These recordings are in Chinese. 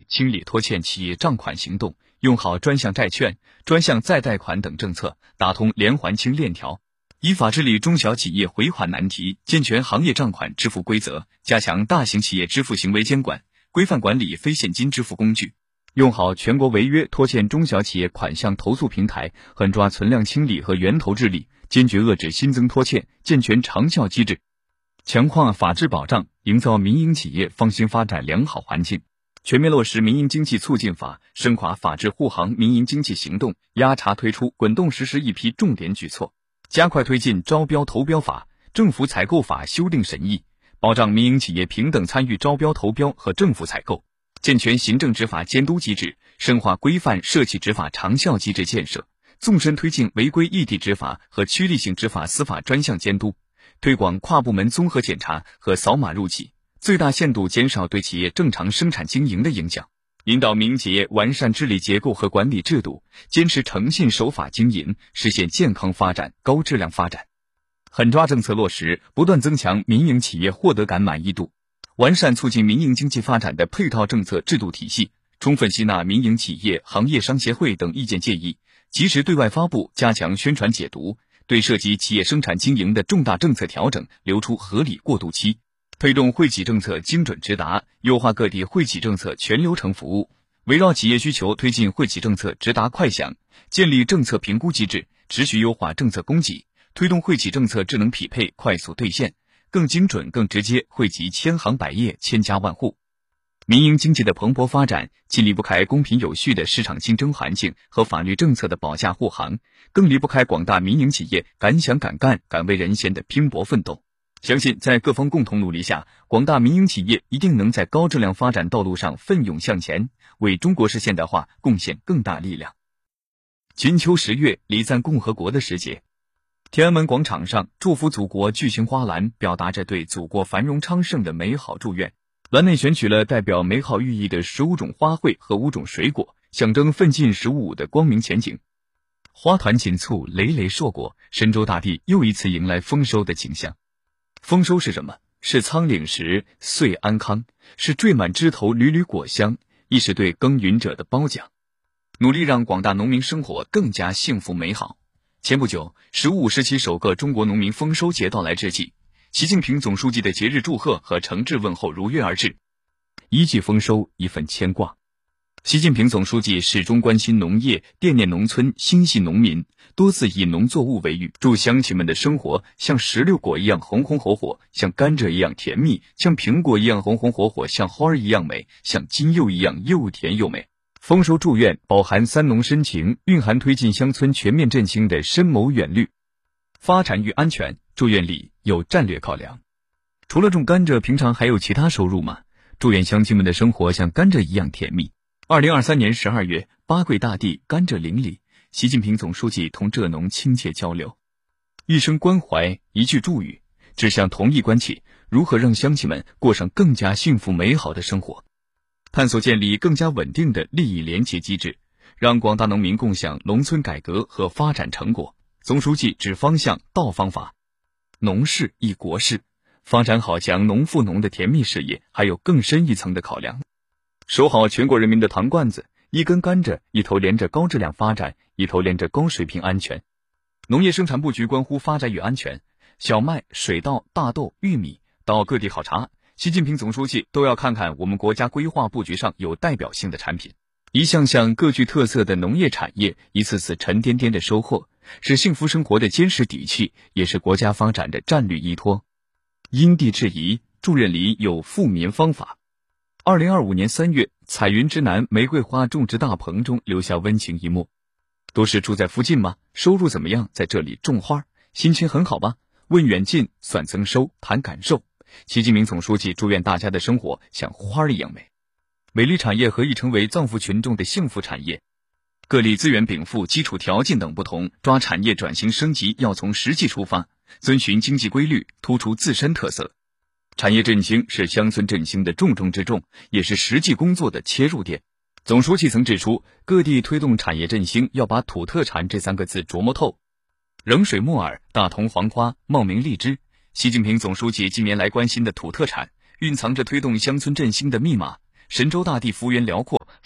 清理拖欠企业账款行动，用好专项债券、专项再贷款等政策，打通连环清链条，依法治理中小企业回款难题，健全行业账款支付规则，加强大型企业支付行为监管，规范管理非现金支付工具，用好全国违约拖欠中小企业款项投诉平台，狠抓存量清理和源头治理，坚决遏制新增拖欠，健全长效机制，强化法治保障，营造民营企业放心发展良好环境，全面落实民营经济促进法，深化法治护航民营经济行动，压查推出滚动实施一批重点举措，加快推进招标投标法、政府采购法修订审议，保障民营企业平等参与招标投标和政府采购，健全行政执法监督机制，深化规范社企执法长效机制建设，纵深推进违规异地执法和区域性执法司法专项监督，推广跨部门综合检查和扫码入企，最大限度减少对企业正常生产经营的影响，引导民营企业完善治理结构和管理制度，坚持诚信守法经营，实现健康发展、高质量发展。狠抓政策落实，不断增强民营企业获得感满意度，完善促进民营经济发展的配套政策制度体系，充分吸纳民营企业、行业商协会等意见建议，及时对外发布，加强宣传解读，对涉及企业生产经营的重大政策调整留出合理过渡期，推动惠企政策精准直达，优化各地惠企政策全流程服务，围绕企业需求推进惠企政策直达快响，建立政策评估机制，持续优化政策供给，推动惠企政策智能匹配快速兑现，更精准更直接惠及千行百业千家万户。民营经济的蓬勃发展，既离不开公平有序的市场竞争环境和法律政策的保驾护航，更离不开广大民营企业敢想敢干、敢为人先的拼搏奋斗。相信在各方共同努力下，广大民营企业一定能在高质量发展道路上奋勇向前，为中国式现代化贡献更大力量。金秋10月，礼赞共和国的时节，天安门广场上祝福祖国巨型花篮表达着对祖国繁荣昌盛的美好祝愿，篮内选取了代表美好寓意的15种花卉和5种水果，象征奋进15的光明前景。花团锦簇，累累硕果，神州大地又一次迎来丰收的景象。丰收是什么？是仓廪实，岁安康，是缀满枝头缕缕果香，亦是对耕耘者的褒奖，努力让广大农民生活更加幸福美好。前不久，15、17首个中国农民丰收节到来之际，习近平总书记的节日祝贺和诚挚问候如约而至。一句丰收，一份牵挂。习近平总书记始终关心农业，惦念农村，心系农民，多次以农作物为喻，祝乡亲们的生活像石榴果一样红红火火，像甘蔗一样甜蜜，像苹果一样红红火火，像花儿一样美，像金柚一样又甜又美。丰收祝愿饱含三农深情，蕴含推进乡村全面振兴的深谋远虑。发展与安全，祝愿里有战略考量。除了种甘蔗，平常还有其他收入吗？祝愿乡亲们的生活像甘蔗一样甜蜜。2023年12月，八桂大地，甘蔗林里，习近平总书记同蔗农亲切交流，一声关怀，一句祝语，指向同一关切，如何让乡亲们过上更加幸福美好的生活，探索建立更加稳定的利益连结机制，让广大农民共享农村改革和发展成果。总书记指方向道方法，农事亦国事，发展好强农富农的甜蜜事业还有更深一层的考量。守好全国人民的糖罐子，一根甘蔗，一头连着高质量发展，一头连着高水平安全。农业生产布局关乎发展与安全，小麦、水稻、大豆、玉米到各地考察，习近平总书记都要看看我们国家规划布局上有代表性的产品，一项项各具特色的农业产业，一次次沉甸甸的收获，是幸福生活的坚实底气，也是国家发展的战略依托。因地制宜，祝愿里有富民方法。2025年3月，彩云之南玫瑰花种植大棚中留下温情一幕。都是住在附近吗？收入怎么样？在这里种花，心情很好吧？问远近，算增收，谈感受。习近平总书记祝愿大家的生活像花一样美。美丽产业何以成为藏族群众的幸福产业？各地资源禀赋、基础条件等不同，抓产业转型升级要从实际出发，遵循经济规律，突出自身特色。产业振兴是乡村振兴的重中之重，也是实际工作的切入点。总书记曾指出，各地推动产业振兴要把土特产这3个字琢磨透。冷水木耳、大同黄花、茂名荔枝，习近平总书记近年来关心的土特产，蕴藏着推动乡村振兴的密码。神州大地幅员辽阔，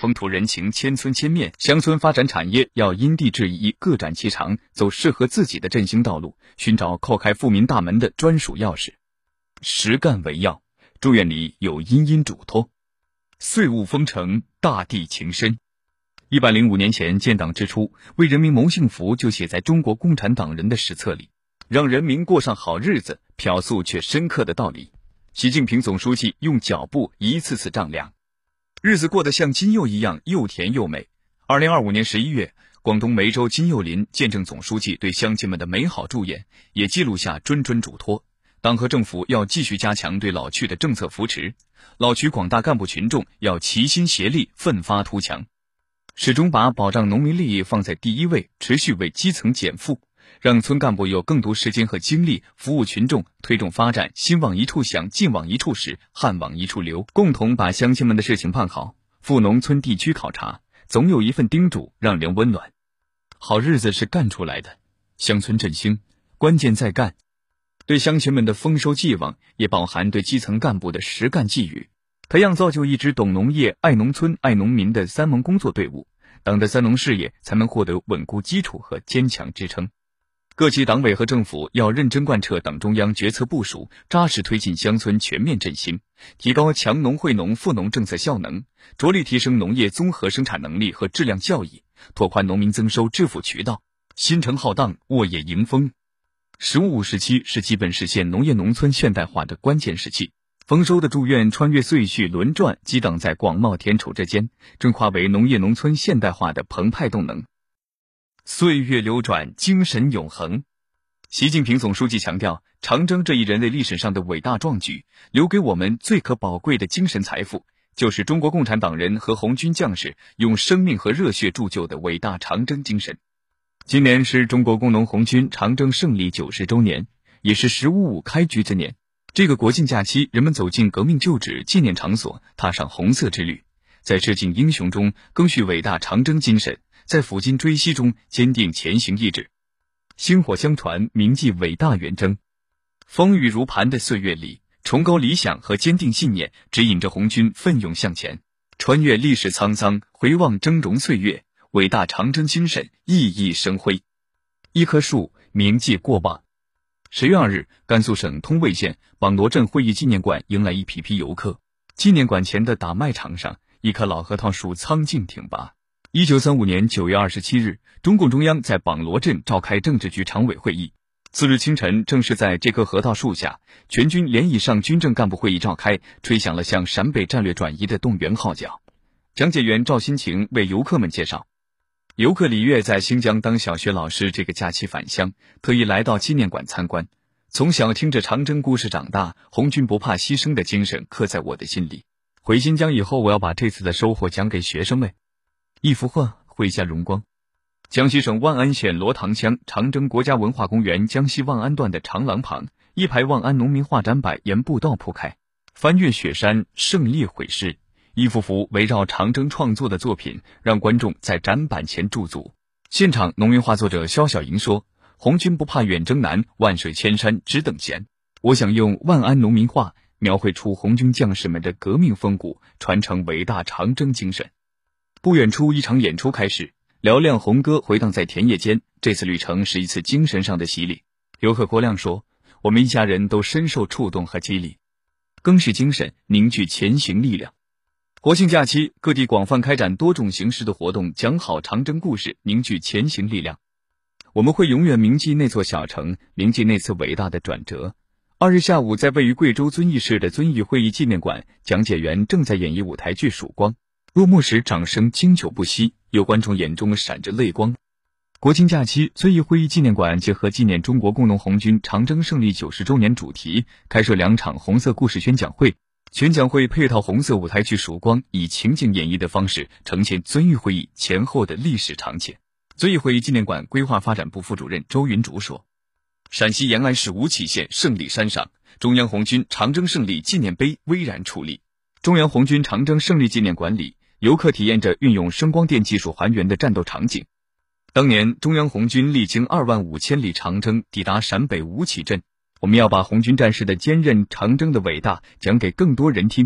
风土人情千村千面，乡村发展产业要因地制宜，各展其长，走适合自己的振兴道路，寻找叩开富民大门的专属钥匙。实干为要，祝愿里有殷殷嘱托。岁物丰成，大地情深。105年前建党之初，为人民谋幸福就写在中国共产党人的史册里，让人民过上好日子，朴素却深刻的道理。习近平总书记用脚步一次次丈量，日子过得像金柚一样又甜又美。2025年11月，广东梅州金柚林见证总书记对乡亲们的美好祝愿，也记录下谆谆嘱托。党和政府要继续加强对老区的政策扶持，老区广大干部群众要齐心协力，奋发图强，始终把保障农民利益放在第一位，持续为基层减负，让村干部有更多时间和精力服务群众，推动发展心往一处想，劲往一处使，汗往一处流，共同把乡亲们的事情办好。赴农村地区考察，总有一份叮嘱让人温暖。好日子是干出来的，乡村振兴关键在干。对乡亲们的丰收寄望，也饱含对基层干部的实干寄语，培养造就一支懂农业、爱农村、爱农民的三农工作队伍，党的三农事业才能获得稳固基础和坚强支撑。各级党委和政府要认真贯彻党中央决策部署，扎实推进乡村全面振兴，提高强农惠农富农政策效能，着力提升农业综合生产能力和质量效益，拓宽农民增收致富渠道，新城浩荡，沃野迎风。“15+5”时期是基本实现农业农村现代化的关键时期，丰收的祝愿穿越岁序轮转，激荡在广袤田畴之间，正化为农业农村现代化的澎湃动能。岁月流转，精神永恒。习近平总书记强调，长征这一人类历史上的伟大壮举，留给我们最可宝贵的精神财富，就是中国共产党人和红军将士用生命和热血铸就的伟大长征精神。今年是中国工农红军长征胜利90周年，也是“15+5”开局之年。这个国庆假期，人们走进革命旧址、纪念场所，踏上红色之旅，在致敬英雄中更续伟大长征精神，在抚今追昔中坚定前行意志，薪火相传，铭记伟大远征。风雨如磐的岁月里，崇高理想和坚定信念指引着红军奋勇向前，穿越历史沧桑，回望峥嵘岁月，伟大长征精神熠熠生辉。一棵树铭记过往。10月2日，甘肃省通渭县榜罗镇会议纪念馆迎来一批批游客。纪念馆前的打麦场上，一棵老核桃树苍劲挺拔。1935年9月27日，中共中央在榜罗镇召开政治局常委会议。次日清晨，正是在这棵核桃树下，全军连以上军政干部会议召开，吹响了向陕北战略转移的动员号角。讲解员赵新晴为游客们介绍，游客李月在新疆当小学老师，这个假期返乡，特意来到纪念馆参观。从小听着长征故事长大，红军不怕牺牲的精神刻在我的心里。回新疆以后，我要把这次的收获讲给学生们。一幅画绘下荣光。江西省万安县罗塘乡长征国家文化公园江西万安段的长廊旁，一排万安农民画展板沿步道铺开，翻越雪山，胜利毁尸。一幅幅围绕长征创作的作品，让观众在展板前驻足。现场农民画作者肖小莹说，红军不怕远征难，万水千山只等闲。我想用万安农民画描绘出红军将士们的革命风骨，传承伟大长征精神。不远处，一场演出开始，嘹亮红歌回荡在田野间。这次旅程是一次精神上的洗礼。游客郭亮说，我们一家人都深受触动和激励，更是精神凝聚前行力量。国庆假期，各地广泛开展多种形式的活动，讲好长征故事，凝聚前行力量。我们会永远铭记那座小城，铭记那次伟大的转折。2日下午，在位于贵州遵义市的遵义会议纪念馆，讲解员正在演绎舞台剧《曙光》。落幕时，掌声经久不息，有观众眼中闪着泪光。国庆假期，遵义会议纪念馆结合纪念中国工农红军长征胜利90周年主题，开设2场红色故事宣讲会。全讲会配套红色舞台剧《曙光》，以情景演绎的方式呈现遵义会议前后的历史场景。遵义会议纪念馆规划发展部副主任周云竹说，陕西延安市吴起县胜利山上，中央红军长征胜利纪念碑巍然矗立。中央红军长征胜利纪念馆里，游客体验着运用声光电技术还原的战斗场景。当年中央红军历经25000里长征，抵达陕北吴起镇。我们要把红军战士的坚韧长征的伟大讲给更多人听。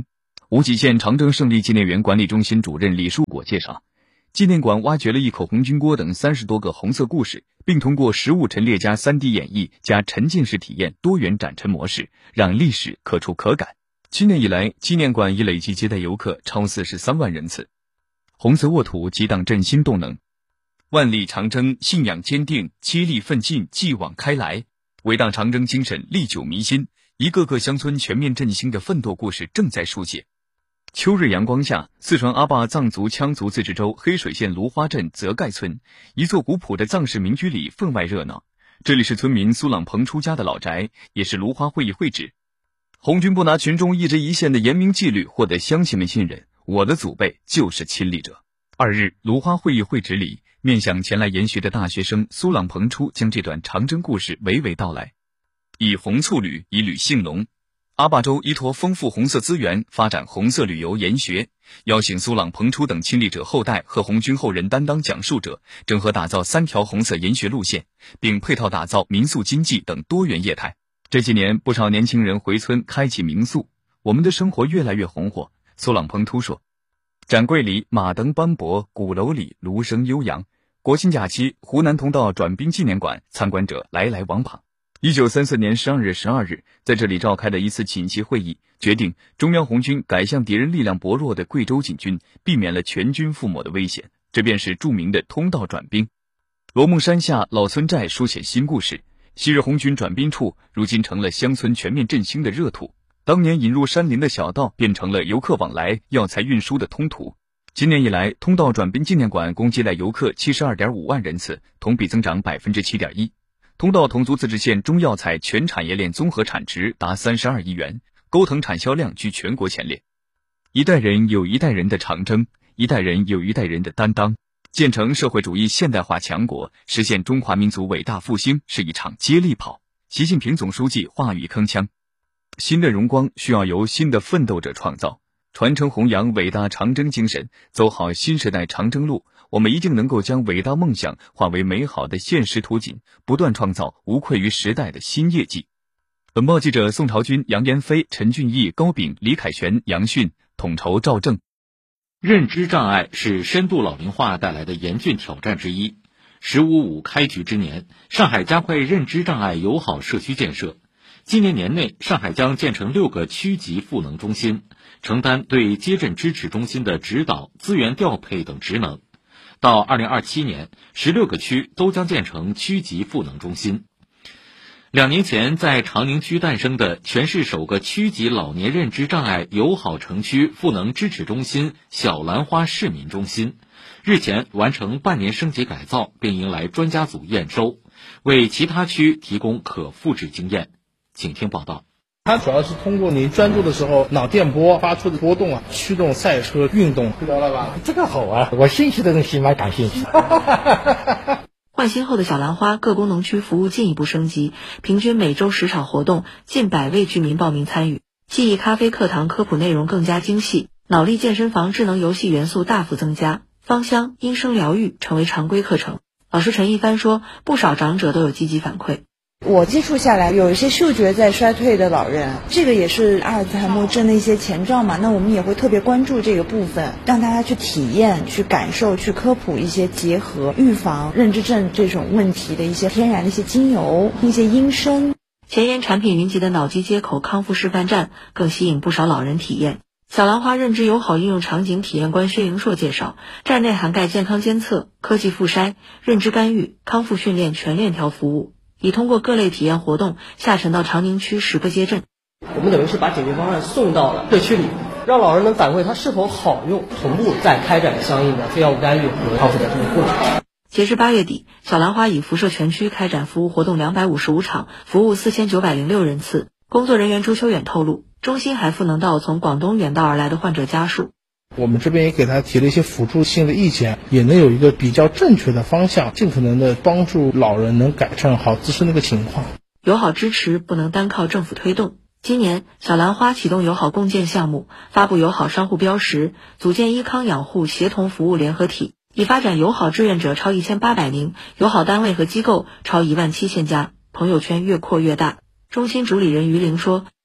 无极县长征胜利纪念园管理中心主任李树果介绍，纪念馆挖掘了一口红军锅等30多个红色故事，并通过实物陈列加 3D 演绎加沉浸式体验多元展陈模式，让历史可触可感。7年以来，纪念馆已累计接待游客超43万人次。红色沃土激荡振兴动能，万里长征信仰坚定，接力奋进继往开来。伟大长征精神历久弥新，一个个乡村全面振兴的奋斗故事正在书写。秋日阳光下，四川阿坝藏族羌族自治州黑水县芦花镇泽盖村一座古朴的藏式民居里分外热闹。这里是村民苏朗鹏出家的老宅，也是芦花会议会址。红军不拿群众一针一线的严明纪律获得乡亲们信任，我的祖辈就是亲历者。2日，芦花会议会址里，面向前来研学的大学生苏朗鹏初将这段长征故事娓娓道来。以红簇旅，以旅兴隆。阿坝州依托丰富红色资源，发展红色旅游研学，邀请苏朗鹏初等亲历者后代和红军后人担当讲述者，整合打造3条红色研学路线，并配套打造民宿经济等多元业态。这几年，不少年轻人回村开启民宿，我们的生活越来越红火。苏朗鹏突说，展柜里马灯斑驳，鼓楼里芦声悠扬。国庆假期，湖南通道转兵纪念馆参观者来来往往。1934年12月12日，在这里召开的一次紧急会议，决定中央红军改向敌人力量薄弱的贵州锦军，避免了全军覆没的危险。这便是著名的通道转兵。罗梦山下老村寨书写新故事，昔日红军转兵处，如今成了乡村全面振兴的热土。当年引入山林的小道，变成了游客往来、药材运输的通途。今年以来，通道转兵纪念馆共接待游客 72.5 万人次，同比增长 7.1%。通道侗族自治县中药材全产业链综合产值达32亿元，钩藤产销量居全国前列。一代人有一代人的长征，一代人有一代人的担当。建成社会主义现代化强国，实现中华民族伟大复兴是一场接力跑。习近平总书记话语铿锵，新的荣光需要由新的奋斗者创造，传承弘扬伟大长征精神，走好新时代长征路，我们一定能够将伟大梦想化为美好的现实图景，不断创造无愧于时代的新业绩。本报记者宋朝军、杨延飞、陈俊义、高炳、李凯旋、杨迅统筹赵正。 认知障碍是深度老龄化带来的严峻挑战之一。“15+5”开局之年，上海加快认知障碍友好社区建设。今年年内，上海将建成6个区级赋能中心，承担对接诊支持中心的指导、资源调配等职能。到2027年，16个区都将建成区级赋能中心。2年前，在长宁区诞生的全市首个区级老年认知障碍友好城区赋能支持中心小兰花市民中心，日前完成半年升级改造，并迎来专家组验收，为其他区提供可复制经验。请听报道。 它主要是通过你专注的时候，脑电波发出的波动驱动赛车运动，知道了吧？ 这个好啊，我兴趣的东西蛮感兴趣。 换新后的小兰花各功能区服务进一步升级，平均每周10场活动，近100位居民报名参与。记忆咖啡课堂科普内容更加精细，脑力健身房智能游戏元素大幅增加，芳香、音声疗愈成为常规课程。老师陈一帆说，不少长者都有积极反馈。 我接触下来，有一些嗅觉在衰退的老人，这个也是阿尔兹海默症的一些前兆嘛，那我们也会特别关注这个部分，让大家去体验、去感受、去科普一些结合预防认知症这种问题的一些天然的一些精油、一些音声。 前沿产品云集的脑机接口康复示范站更吸引不少老人体验。小兰花认知友好应用场景体验官薛莹硕介绍，站内涵盖健康监测、科技复筛、认知干预、康复训练全链条服务，已通过各类体验活动下沉到长宁区10个街镇。 我们等于是把解决方案送到了社区里，让老人能反馈它是否好用，同步再开展相应的非药物干预和康复的这个过程。 截至8月底，小兰花已辐射全区开展服务活动255场，服务4906人次。工作人员朱秋远透露，中心还赋能到从广东远道而来的患者家属。 我们这边也给他提了一些辅助性的意见，也能有一个比较正确的方向，尽可能的帮助老人能改善好自身的一个情况。 友好支持不能单靠政府推动。今年，小兰花启动友好共建项目，发布友好商户标识，组建医康养护协同服务联合体，已发展友好志愿者超1800名，友好单位和机构超17000家，朋友圈越扩越大。中心主理人于玲说，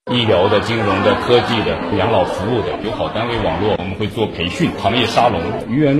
医疗的、金融的、科技的、养老服务的友好单位网络，我们会做培训、行业沙龙。愚园路